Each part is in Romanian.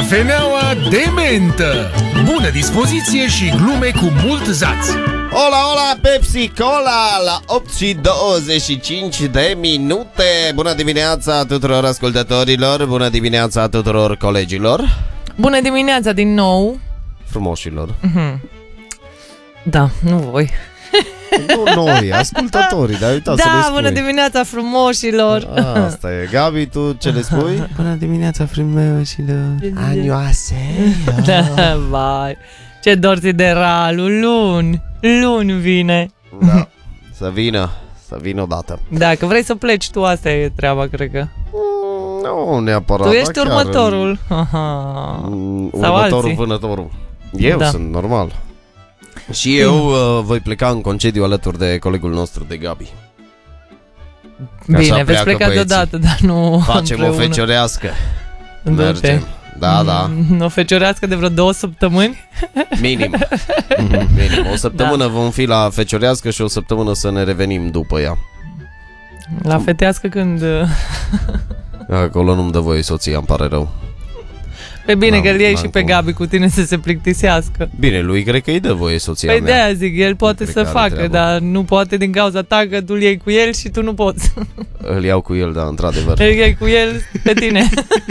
Cafeneaua de mentă. Bună dispoziție și glume cu mult zaț. Hola, hola, Pepsi Cola la 8 și 25 de minute. Bună dimineața tuturor ascultătorilor. Bună dimineața tuturor colegilor. Bună dimineața din nou. Frumoșilor. Da, nu voi. Nu noi, ascultătorii, dar uitați să le Da, spui. bună dimineața frumoșilor. Asta e. Gabi, tu ce le spui? Bună dimineața, frumoșilor. Anioase. Da, vai. Ce dor ți de ralul, luni vine. Da, să vină odată. Dacă vrei să pleci tu, asta e treaba, cred că. Nu neapărat. Tu ești chiar următorul. Sau următorul alții. Vânătorul. Eu Da. sunt, normal. Și eu voi pleca în concediu alături de colegul nostru de Gabi. Bine, Așa veți pleacă pleca băieții. deodată, dar nu Facem o împreună. feciorească. Du-te. Mergem. Da. O feciorească de vreo 2 săptămâni? Minim. O săptămână vom fi la feciorească și o săptămână să ne revenim după ea. La fetească când... Acolo nu-mi dă voie soția, îmi pare rău. Pe bine că îl iei n-am și pe cum. Gabi cu tine să se plictisească. Bine, lui cred că îi dă voie soția Păi mea. de-aia zic, el poate cred să că are facă, treabă. dar nu poate din cauza ta că tu îl iei cu el și tu nu poți. Îl iau cu el, da, într-adevăr. Îl iei cu el pe tine.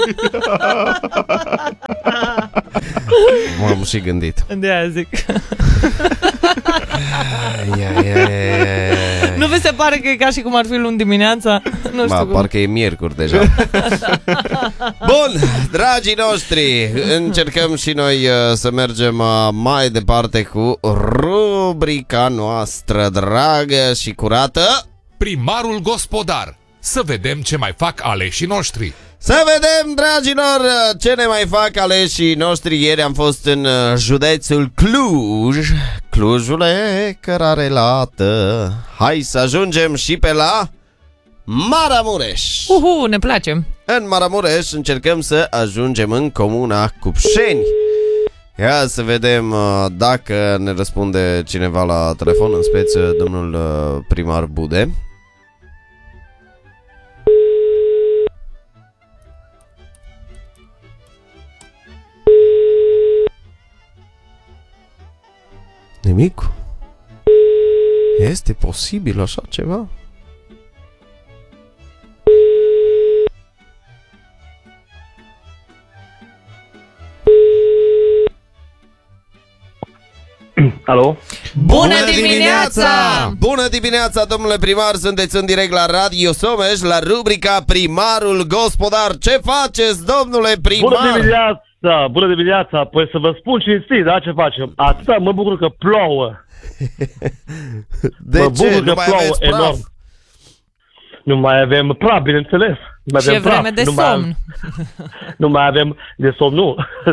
M-am și gândit. De-aia zic. Ai. Nu vi se pare că e ca și cum ar fi luni dimineața? Nu știu cum. Parcă e miercuri deja. Bun, dragii noștri, încercăm și noi să mergem mai departe cu rubrica noastră dragă și curată. Primarul gospodar. Să vedem ce mai fac aleșii noștri. Să vedem, dragilor, ce ne mai fac aleșii noștri. Ieri am fost în județul Cluj. Clujule, cărare lată. Hai să ajungem și pe la Maramureș. Ne place. În Maramureș încercăm să ajungem în comuna Cupșeni. Ia să vedem dacă ne răspunde cineva la telefon, în speță domnul primar Bude. Nimic? Este posibil așa ceva? Alo? Bună dimineața! Bună dimineața, domnule primar, sunteți în direct la Radio Someș, la rubrica Primarul Gospodar. Ce faceți, domnule primar? Bună dimineața! Bună dimineața! Păi să vă spun cinstit, da, ce facem? Atâta mă bucur că plouă. De Mă ce? bucur Nu că mai plouă aveți praf? enorm. Nu mai avem praf, bineînțeles. Nu mai Și avem e vreme praf. de somn. Nu mai avem de somn, nu.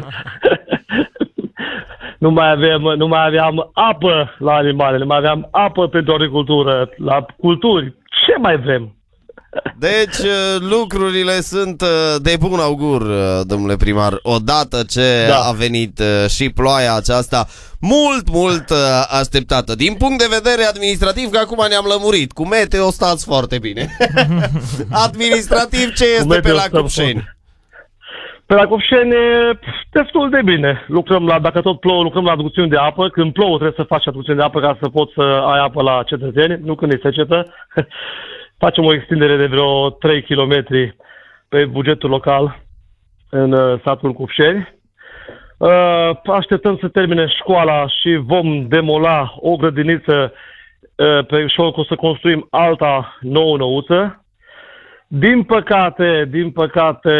Nu mai aveam apă la animale, nu mai aveam apă pentru agricultură, la culturi. Ce mai vrem? Deci lucrurile sunt de bun augur, domnule primar. Odată ce Da. a venit și ploaia aceasta mult așteptată. Din punct de vedere administrativ, că acum ne-am lămurit. Cu meteo stați foarte bine. Administrativ, ce este pe meteo la stăm Cupșeni? Pe la Cupșeni, destul de bine. Dacă tot plouă, lucrăm la aducțiuni de apă. Când plouă, trebuie să faci aducțiuni de apă ca să poți să ai apă la cetățeni, nu când e secetă. Facem o extindere de vreo 3 km pe bugetul local în satul Cupșeni. Așteptăm să termine școala și vom demola o grădiniță și o să construim alta nouță. Din păcate,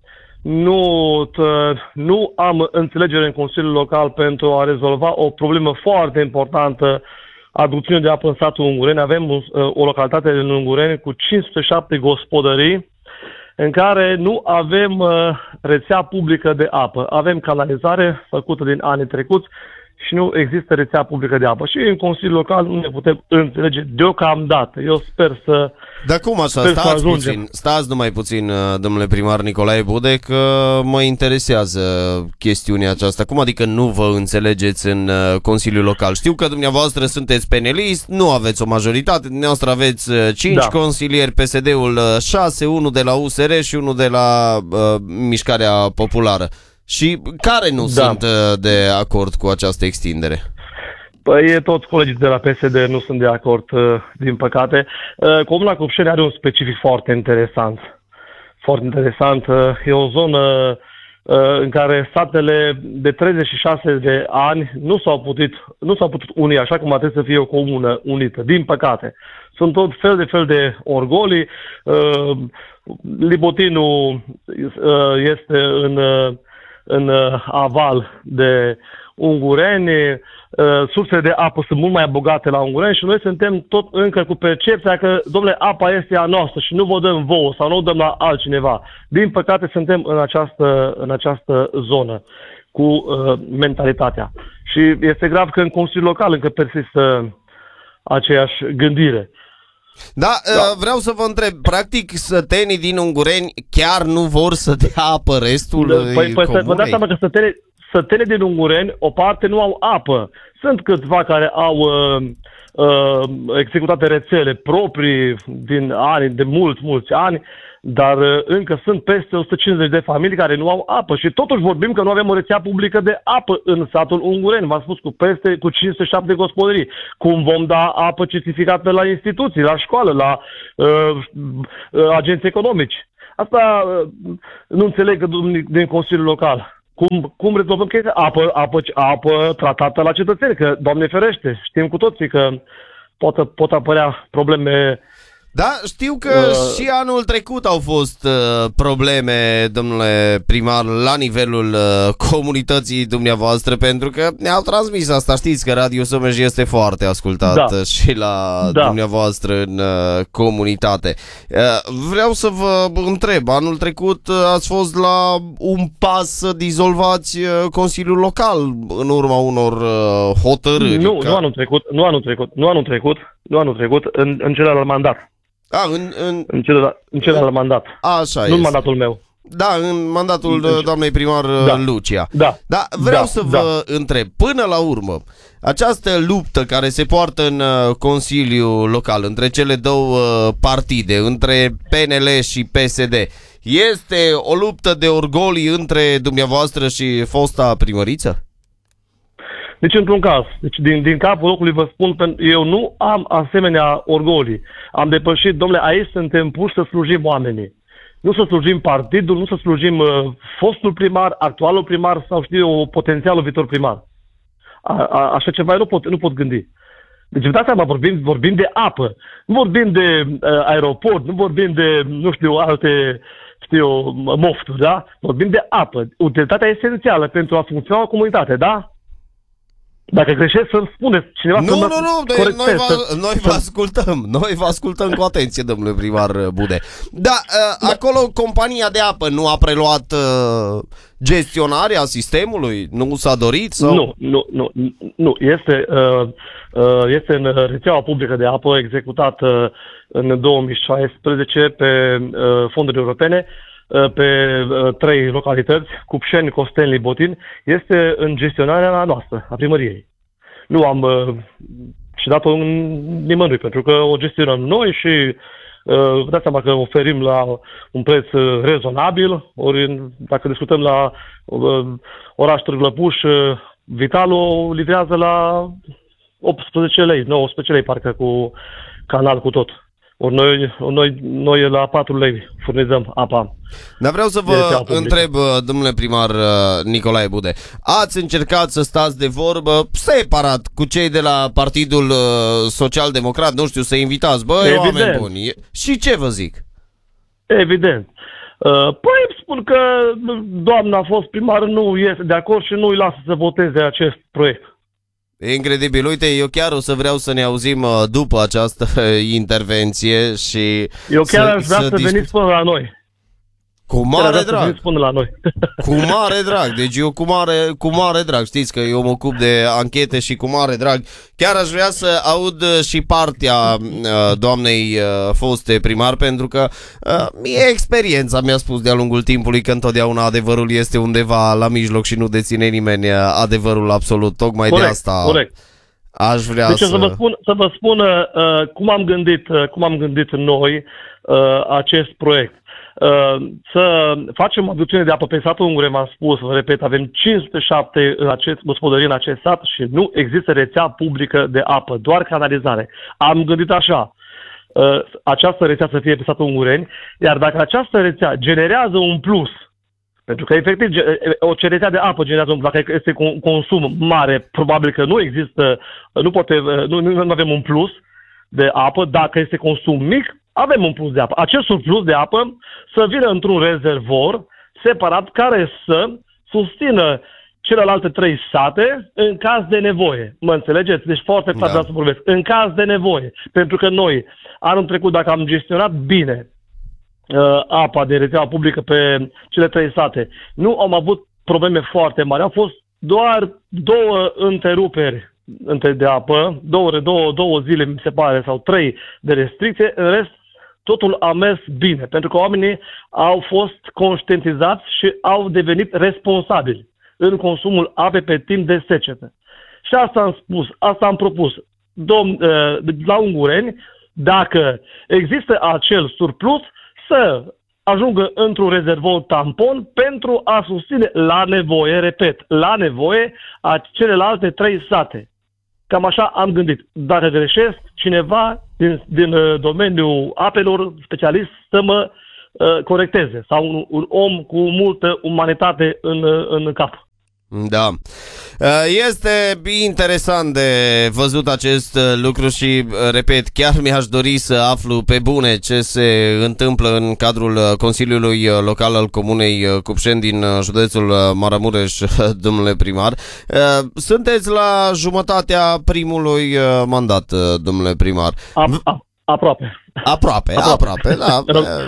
nu am înțelegere în Consiliul Local pentru a rezolva o problemă foarte importantă, aducțiune de apă în satul Ungureni. Avem o localitate în Ungureni cu 507 gospodării în care nu avem rețea publică de apă. Avem canalizare făcută din anii trecuți și nu există rețea publică de apă. Și în Consiliul Local nu ne putem înțelege deocamdată. Eu sper să... Dar cum așa? Sper să ajungem. Stați numai puțin, domnule primar Nicolae Bude, că mă interesează chestiunea aceasta. Cum adică nu vă înțelegeți în Consiliul Local? Știu că dumneavoastră sunteți penelist, nu aveți o majoritate, dumneavoastră aveți 5 consilieri, PSD-ul 6, unul de la USR și unul de la Mișcarea Populară. Și care nu Da. sunt de acord cu această extindere? Păi toți colegii de la PSD nu sunt de acord, din păcate. Comuna Cupșeni are un specific foarte interesant. Foarte interesant. E o zonă în care satele de 36 de ani nu s-au putut uni așa cum ar trebui să fie o comună unită, din păcate. Sunt tot fel de orgolii. Libotinul este în aval de ungureni, sursele de apă sunt mult mai bogate la ungureni și noi suntem tot încă cu percepția că, domnule, apa este a noastră și nu vă dăm vouă sau nu o dăm la altcineva. Din păcate suntem în această zonă cu mentalitatea. Și este grav că în Consiliul Local încă persistă aceeași gândire. Da, vreau să vă întreb, practic sătenii din Ungureni chiar nu vor să dea apă restul Păi vă dați comunei? seama că sătenii din Ungureni, o parte nu au apă. Sunt câțiva care au executate rețele proprii din ani, de mulți ani, dar încă sunt peste 150 de familii care nu au apă și totuși vorbim că nu avem o rețea publică de apă în satul Ungureni. V-am spus cu 507 gospodării. Cum vom da apă certificată la instituții, la școală, la agenții economici? Asta nu înțeleg din Consiliul Local. Cum rezolvăm chestia? Apă tratată la cetățeni, că, Doamne ferește, știm cu toții că pot apărea probleme. Da, știu că și anul trecut au fost probleme, domnule primar, la nivelul comunității dumneavoastră, pentru că ne-au transmis asta. Știți că Radio Someș este foarte ascultat și la dumneavoastră în comunitate. Vreau să vă întreb, anul trecut ați fost la un pas să dizolvați Consiliul Local în urma unor hotărâri. Nu anul trecut, în celălalt mandat. În celălalt mandat. Așa nu în mandatul meu. Da, în mandatul doamnei primar Lucia. Da, vreau să vă întreb, până la urmă, această luptă care se poartă în Consiliul Local între cele două partide, între PNL și PSD, este o luptă de orgolii între dumneavoastră și fosta primăriță? Deci, într-un caz, din capul locului vă spun, eu nu am asemenea orgolii. Am depășit, domnule, aici suntem puși să slujim oamenii. Nu să slujim partidul, nu să slujim fostul primar, actualul primar sau potențialul viitor primar. Așa ceva eu nu pot gândi. Deci, uitați seama, vorbim de apă, nu vorbim de aeroport, nu vorbim de, alte mofturi, da? Vorbim de apă. Utilitatea esențială pentru a funcționa o comunitate, da? Dacă greșesc, să-mi spuneți cineva. Nu, noi vă ascultăm cu atenție, domnule primar Bude. Da, acolo compania de apă nu a preluat gestionarea sistemului? Nu s-a dorit? Sau? Nu. Este în rețeaua publică de apă executată în 2016 pe fonduri europene, pe 3 localități, Cupșeni, Costeni, Libotin, este în gestionarea noastră, a primăriei. Nu am și dat-o nimănui, pentru că o gestionăm noi și vă dați seama că oferim la un preț rezonabil, ori dacă discutăm la oraș Târgu Lăpuș, Vitalo livrează la 18 lei, 19 lei parcă cu canal cu tot. Ori noi la 4 lei furnizăm apa. Dar vreau să vă întreb, domnule primar Nicolae Bude, ați încercat să stați de vorbă separat cu cei de la Partidul Social Democrat, nu știu, să invitați, oameni buni. Și ce vă zic? Evident. Păi spun că doamna fost primar nu este de acord și nu îi lasă să voteze acest proiect. E incredibil. Uite, eu chiar o să vreau să ne auzim după această intervenție și eu chiar aș vrea să veniți până la noi. Cu mare drag. Până la noi. Cu mare drag. Deci eu cu mare drag. Știți că eu mă ocup de anchete și cu mare drag. Chiar aș vrea să aud și partea doamnei foste primar, pentru că mie experiența mi-a spus de-a lungul timpului că întotdeauna adevărul este undeva la mijloc și nu deține nimeni adevărul absolut. Tocmai de asta aș vrea să vă spun cum am gândit noi acest proiect. să facem aducțiune de apă pe satul Ungure, v-am spus, vă repet, avem 507 gospodării în acest sat și nu există rețea publică de apă, doar canalizare. Am gândit așa, această rețea să fie pe satul Ungureni, iar dacă această rețea generează un plus, pentru că efectiv o rețea de apă generează un plus, dacă este consum mare, probabil că nu există, nu avem un plus de apă, dacă este consum mic, avem un plus de apă. Acest surplus de apă să vină într-un rezervor separat care să susțină celelalte 3 sate în caz de nevoie. Mă înțelegeți? Deci foarte clar vreau să vorbesc. În caz de nevoie. Pentru că noi, anul trecut, dacă am gestionat bine apa de rețeaua publică pe cele 3 sate, nu am avut probleme foarte mari. Au fost doar 2 întreruperi de apă, 2 zile, mi se pare, sau 3 de restricție. În rest, totul a mers bine, pentru că oamenii au fost conștientizați și au devenit responsabili în consumul apei pe timp de secetă. Și asta am spus, asta am propus. La Ungureni, dacă există acel surplus, să ajungă într-un rezervor tampon pentru a susține la nevoie, repet, la nevoie, a celelalte 3 sate. Cam așa am gândit. Dacă greșesc, cineva din domeniul apelor, specialist, să mă corecteze. Sau un om cu multă umanitate în cap. Da. Este interesant de văzut acest lucru și, repet, chiar mi-aș dori să aflu pe bune ce se întâmplă în cadrul Consiliului Local al Comunei Cupșeni din județul Maramureș, domnule primar. Sunteți la jumătatea primului mandat, domnule primar. Aproape, da.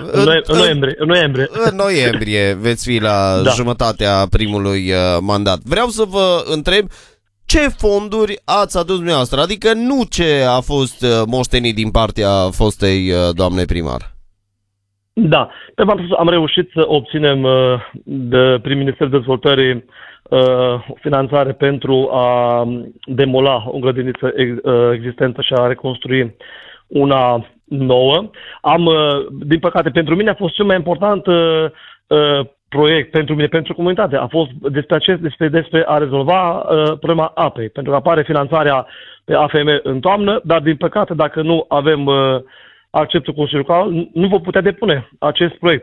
În noiembrie veți fi la jumătatea primului mandat. Vreau să vă întreb ce fonduri ați adus dumneavoastră, adică nu ce a fost moștenit din partea fostei doamne primar. Da, am reușit să obținem prin Ministerul Dezvoltării finanțare pentru a demola o grădiniță existentă și a reconstrui una nouă. Din păcate, pentru mine a fost cel mai important proiect pentru mine, pentru comunitate. A fost despre a rezolva problema apei, pentru că apare finanțarea pe AFM în toamnă, dar din păcate, dacă nu avem acceptul Consiliului Local, nu vom putea depune acest proiect.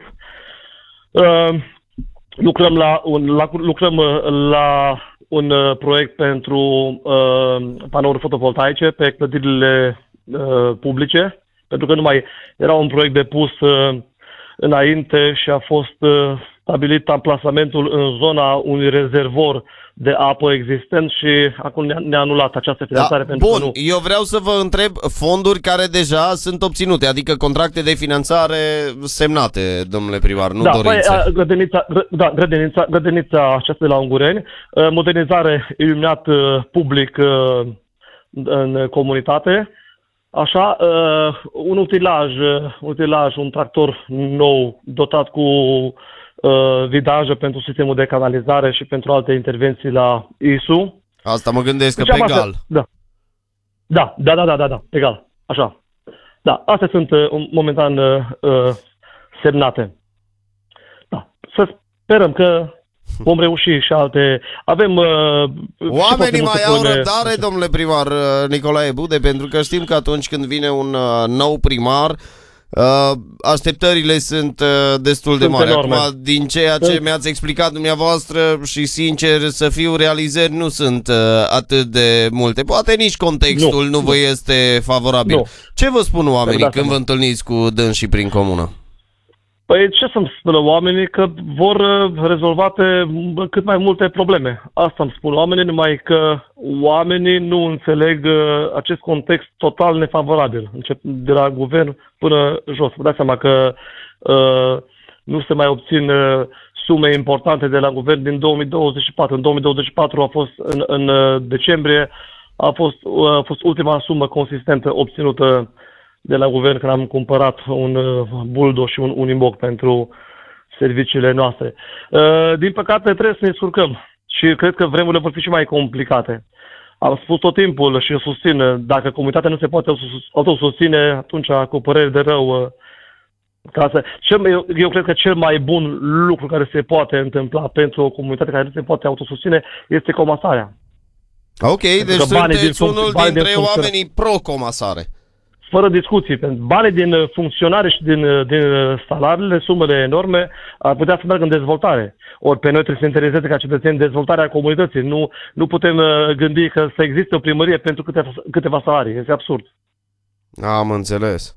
Lucrăm la un proiect pentru panouri fotovoltaice pe clădirile publice, pentru că nu mai era un proiect depus înainte și a fost stabilit amplasamentul în zona unui rezervor de apă existent și acum ne-a anulat această finanțare. Pentru bun, că nu. Eu vreau să vă întreb fonduri care deja sunt obținute, adică contracte de finanțare semnate, domnule primar, nu dorințe. Grădinița aceasta de la Ungureni, modernizare iluminat public în comunitate, așa, un utilaj, un tractor nou dotat cu vidajă pentru sistemul de canalizare și pentru alte intervenții la ISU. Asta mă gândesc că pe egal. Da, egal, așa. Da, astea sunt momentan semnate. Da, să sperăm că vom reuși și alte. Avem oamenii mai au răbdare, domnule primar Nicolae Bude, pentru că știm că atunci când vine un nou primar, așteptările sunt destul de mari. Acum, din ceea ce mi-ați explicat dumneavoastră și sincer să fiu, realizări nu sunt atât de multe. Poate nici contextul nu vă este favorabil. Nu. Ce vă spun oamenii când vă întâlniți cu dânsii prin comună? Păi ce să-mi spună oamenii? Că vor rezolvate cât mai multe probleme. Asta îmi spun oamenii, numai că oamenii nu înțeleg acest context total nefavorabil, de la guvern până jos. Vă dați seama că nu se mai obțin sume importante de la guvern din 2024. În 2024 a fost, în decembrie, a fost ultima sumă consistentă obținută de la guvern, când am cumpărat un buldo și un unimog pentru serviciile noastre. Din păcate trebuie să ne surcăm și cred că vremurile vor fi și mai complicate. Am spus tot timpul și susțin, dacă comunitatea nu se poate autosusține, atunci cu păreri de rău Eu cred că cel mai bun lucru care se poate întâmpla pentru o comunitate care nu se poate autosusține este comasarea. Ok, deci sunteți unul dintre oamenii pro-comasare. Fără discuții, pentru banii din funcționare și din salariile, sumele enorme, ar putea să meargă în dezvoltare. Ori pe noi trebuie să intereseze ca cetățeni dezvoltarea comunității. Nu putem gândi că să existe o primărie pentru câteva salarii. Este absurd. Am înțeles.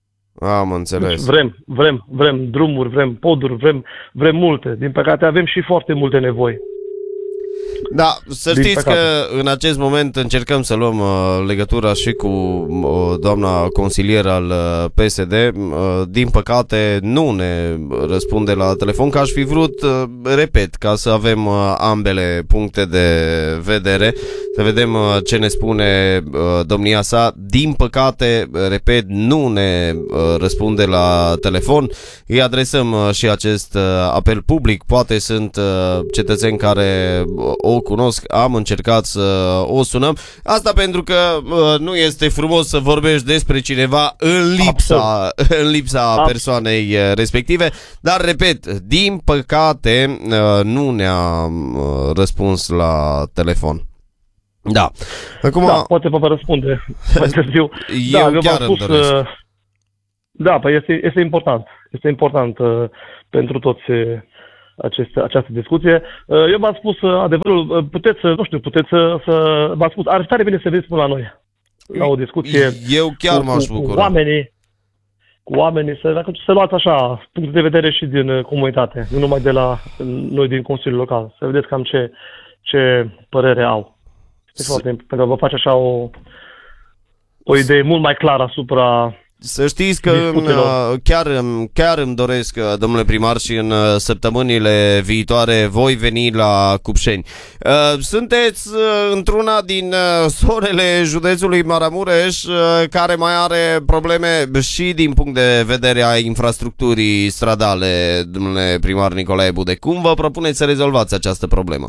Vrem drumuri, vrem poduri, vrem multe. Din păcate avem și foarte multe nevoi. Da, să știți că în acest moment încercăm să luăm legătura și cu doamna consilier al PSD. Din păcate nu ne răspunde la telefon, că aș fi vrut, repet, ca să avem ambele puncte de vedere, să vedem ce ne spune domnia sa. Din păcate, repet, nu ne răspunde la telefon. Îi adresăm și acest apel public. Poate sunt cetățeni care o cunosc, am încercat să o sunăm. Asta pentru că nu este frumos să vorbești despre cineva în lipsa persoanei respective, dar repet, din păcate nu ne-a răspuns la telefon. Da. Acum, poate vă răspunde mai târziu. Eu chiar îmi doresc. Este important. Este important pentru toți această discuție. Eu v-am spus adevărul, puteți v-am spus, ar fi tare bine să veniți până la noi la o discuție. Eu chiar m-aș bucura. Cu oamenii, să luați așa punct de vedere și din comunitate, nu numai de la noi din Consiliul Local, să vedeți cam ce părere au. Pentru că vă face așa o idee mult mai clară asupra. Să știți că chiar îmi doresc, domnule primar, și în săptămânile viitoare voi veni la Cupșeni. Sunteți într-una din zonele județului Maramureș care mai are probleme și din punct de vedere a infrastructurii stradale, domnule primar Nicolae Budec. Cum vă propuneți să rezolvați această problemă?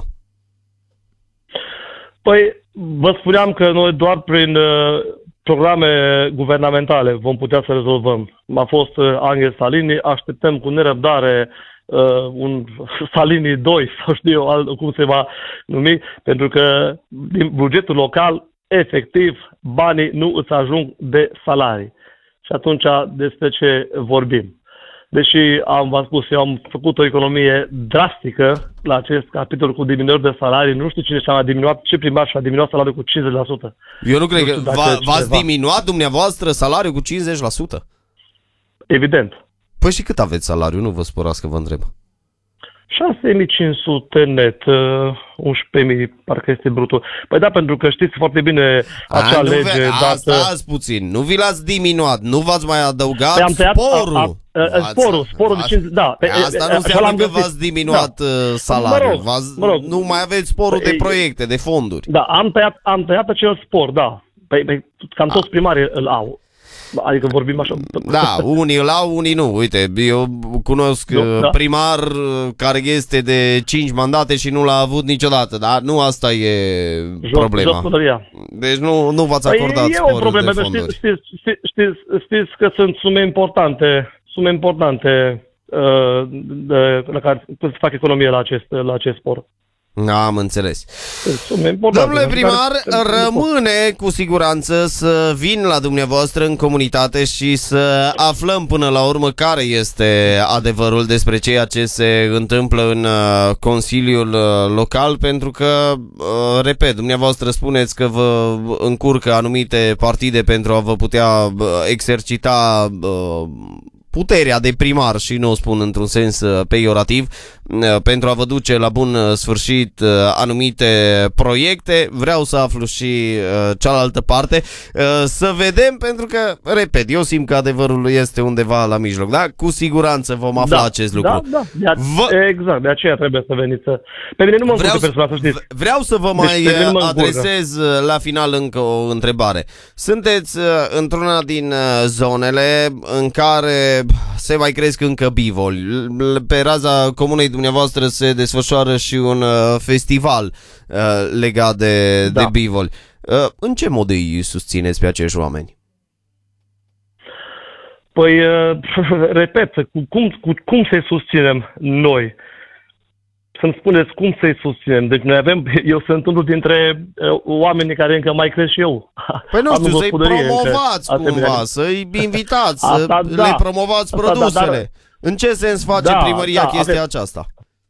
Păi, vă spuneam că noi doar prin programe guvernamentale vom putea să rezolvăm. A fost Angel Salini, așteptăm cu nerăbdare un Salini 2 sau știu eu cum se va numi, pentru că din bugetul local, efectiv, banii nu îți ajung de salarii. Și atunci despre ce vorbim? Deși v-am spus, eu am făcut o economie drastică la acest capitol cu diminuări de salarii, nu știu cine și-a diminuat, ce primar și-a diminuat salariul cu 50%. Eu nu cred că v-ați diminuat dumneavoastră salariul cu 50%? Evident. Păi și cât aveți salariu? Nu vă spărați că vă întreb. 6.500 net, 11.000 parcă este brutul. Păi da, pentru că știți foarte bine acea lege dată. Stați puțin, nu vi l-ați diminuat, nu v-ați mai adăugat sporul. Sporul de 50, da. Asta nu înseamnă că v-ați diminuat salariul. Nu mai aveți sporul de proiecte, de fonduri. Da, am tăiat acel spor, da. Păi cam toți primarii îl au. Adică vorbim așa. Da, unii îl au, unii nu. Uite, eu cunosc primar care este de 5 mandate și nu l-a avut niciodată, dar nu asta e problema. Deci nu v-ați acordat sporul de fonduri. Știți că sunt sume importante la care se fac economie la acest sport. Am înțeles. Domnule primar, rămâne cu siguranță să vin la dumneavoastră în comunitate și să aflăm până la urmă care este adevărul despre ceea ce se întâmplă în Consiliul Local, pentru că, repet, dumneavoastră spuneți că vă încurcă anumite partide pentru a vă putea exercita puterea de primar, și nu o spun într-un sens peiorativ, pentru a vă duce la bun sfârșit anumite proiecte. Vreau să aflu și cealaltă parte, să vedem, pentru că, repet, eu simt că adevărul este undeva la mijloc, da? Cu siguranță vom afla acest lucru. Exact, de aceea trebuie să veniți. Pe mine nu mă încurcă personal, să știți. Vreau să vă mai adresez la final încă o întrebare. Sunteți într-una din zonele în care se mai cresc încă bivoli. Pe raza comunei dumneavoastră se desfășoară și un festival legat de bivoli. În ce mod îi susțineți pe acești oameni? Păi, repet, cum să-i susținem noi? Să-mi spuneți cum să-i susținem. Deci noi eu sunt unul dintre oamenii care încă mai cresc și eu. Păi nu știu, să-i promovați încă. cumva, să-i invitați, Asta, să da. le promovați Asta, produsele. dar- În ce sens face primăria chestia aceasta?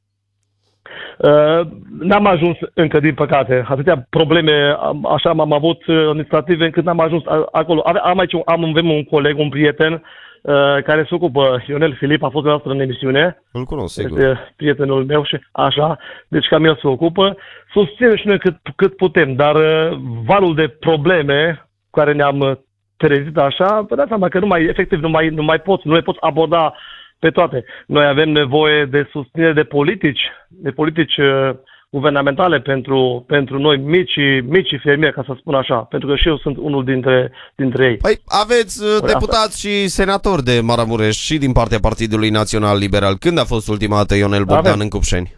N-am ajuns încă, din păcate. Atâtea probleme, așa am avut administrative, încât n-am ajuns acolo. Avem un coleg, un prieten, care se ocupă, Ionel Filip, a fost noastră în emisiune. Îl cunosc, sigur. Este prietenul meu și așa, deci cam el se ocupă. Susținem și noi cât putem, dar valul de probleme cu care ne-am trezit așa, vă dați seama că efectiv nu mai poți aborda pe toate. Noi avem nevoie de susținere de politici guvernamentale pentru noi micii fermieri, ca să spun așa, pentru că și eu sunt unul dintre ei. Păi aveți deputați și senatori de Maramureș și din partea Partidului Național Liberal. Când a fost ultima dată Ionel Bogdan în Cupșeni?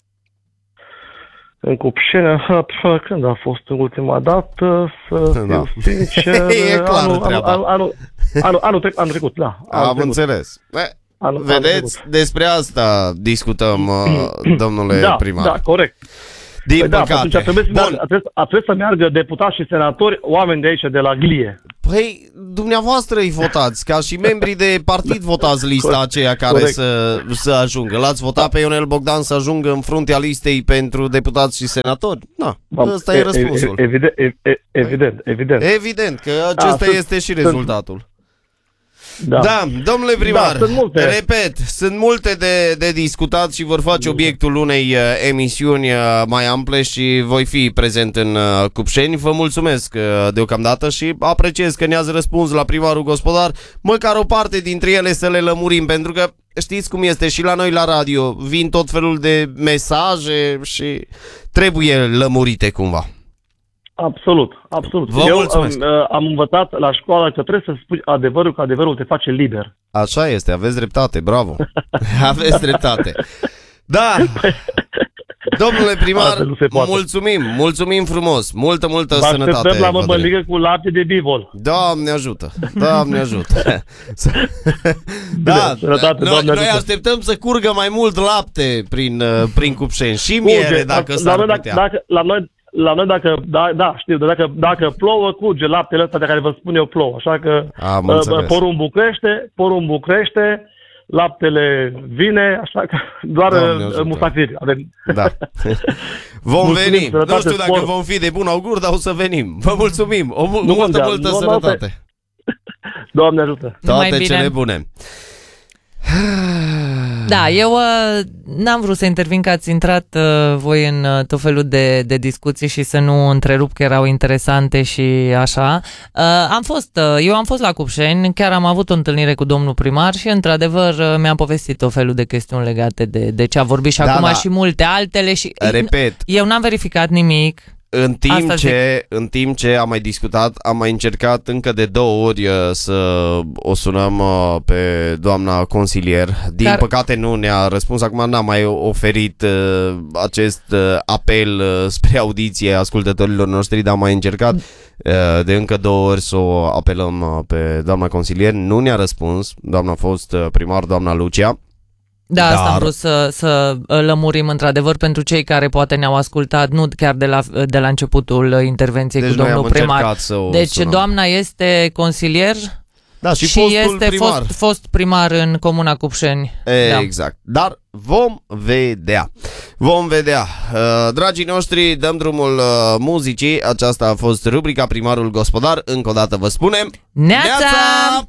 În Cupșeni, când a fost ultima dată? Să fiu sincer, E clară treaba. Anul trecut, da. Am înțeles. Vedeți, despre asta discutăm, domnule primar. Da, corect. Din păcate. Trebuie să meargă deputați și senatori, oameni de aici, de la Glie. Păi, dumneavoastră îi votați, ca și membrii de partid votați lista aceea care să ajungă. L-ați votat pe Ionel Bogdan să ajungă în fruntea listei pentru deputați și senatori? Na, ăsta e răspunsul. Evident. Evident că acesta este și rezultatul. Da, domnule primar, repet, sunt multe de discutat și vor face obiectul unei emisiuni mai ample și voi fi prezent în Cupșeni. Vă mulțumesc deocamdată și apreciez că ne-ați răspuns la primarul gospodar, măcar o parte dintre ele să le lămurim, pentru că știți cum este și la noi la radio, vin tot felul de mesaje și trebuie lămurite cumva. Absolut. Eu am învățat la școală că trebuie să spui adevărul, că adevărul te face liber. Așa este, aveți dreptate, bravo. Aveți dreptate. Da. Domnule primar, mulțumim frumos. Multă sănătate. Vă așteptăm la mămăligă cu lapte de bivol. Doamne ajută. Da, noi așteptăm să curgă mai mult lapte prin Cupșeni și miere, dacă s-ar putea. La noi dacă plouă, curge laptele ăsta de care vă spun eu plouă. Așa că porumbul crește, laptele vine, așa că doar musafiri avem. Da. Vom veni. Nu știu dacă vom fi de bun augur, dar o să venim. Vă mulțumim. Multă sănătate. Doamne ajută. Toate cele bune. Da, eu n-am vrut să intervin, că ați intrat voi în tot felul de discuții și să nu întrerup, că erau interesante și așa. Eu am fost la Cupșeni, chiar am avut o întâlnire cu domnul primar și într-adevăr mi-am povestit tot felul de chestiuni legate de ce a vorbit și acum și multe altele și repet. Eu n-am verificat nimic. În timp ce am mai discutat, am mai încercat încă de 2 ori să o sunăm pe doamna consilier. Din păcate nu ne-a răspuns. Acum n-am mai oferit acest apel spre audiție ascultătorilor noștri, dar am mai încercat de încă 2 ori să o apelăm pe doamna consilier. Nu ne-a răspuns. Doamna a fost primar, doamna Lucia. Da, asta am vrut să lămurim într-adevăr pentru cei care poate ne-au ascultat, nu chiar de la începutul intervenției cu domnul primar. Deci doamna este consilier și este fost primar în Comuna Cupșeni. Exact, dar vom vedea. Dragii noștri, dăm drumul muzicii. Aceasta a fost rubrica Primarul Gospodar. Încă o dată vă spunem Neața!